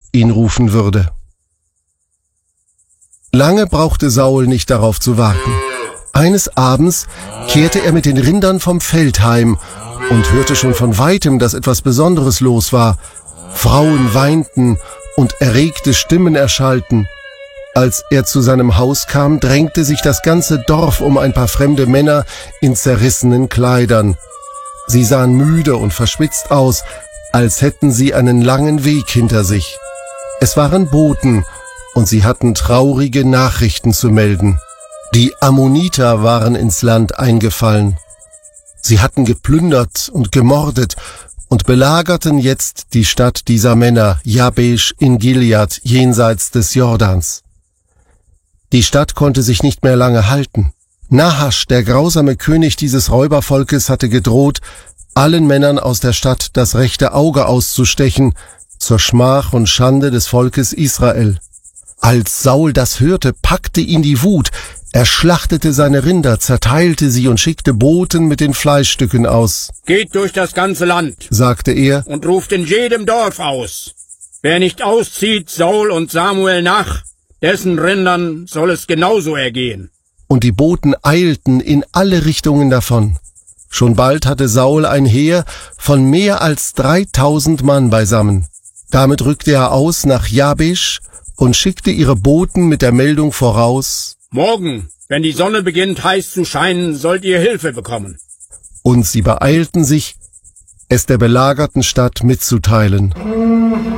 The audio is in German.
ihn rufen würde. Lange brauchte Saul nicht darauf zu warten. Eines Abends kehrte er mit den Rindern vom Feld heim und hörte schon von weitem, dass etwas Besonderes los war. Frauen weinten und erregte Stimmen erschallten. Als er zu seinem Haus kam, drängte sich das ganze Dorf um ein paar fremde Männer in zerrissenen Kleidern. Sie sahen müde und verschwitzt aus, als hätten sie einen langen Weg hinter sich. Es waren Boten, und sie hatten traurige Nachrichten zu melden. Die Ammoniter waren ins Land eingefallen. Sie hatten geplündert und gemordet und belagerten jetzt die Stadt dieser Männer, Jabesh in Gilead, jenseits des Jordans. Die Stadt konnte sich nicht mehr lange halten. Nahasch, der grausame König dieses Räubervolkes, hatte gedroht, allen Männern aus der Stadt das rechte Auge auszustechen, zur Schmach und Schande des Volkes Israel. Als Saul das hörte, packte ihn die Wut. Er schlachtete seine Rinder, zerteilte sie und schickte Boten mit den Fleischstücken aus. »Geht durch das ganze Land«, sagte er, »und ruft in jedem Dorf aus. Wer nicht auszieht Saul und Samuel nach, dessen Rindern soll es genauso ergehen.« Und die Boten eilten in alle Richtungen davon. Schon bald hatte Saul ein Heer von mehr als 3000 Mann beisammen. Damit rückte er aus nach Jabesh und schickte ihre Boten mit der Meldung voraus: »Morgen, wenn die Sonne beginnt heiß zu scheinen, sollt ihr Hilfe bekommen.« Und sie beeilten sich, es der belagerten Stadt mitzuteilen.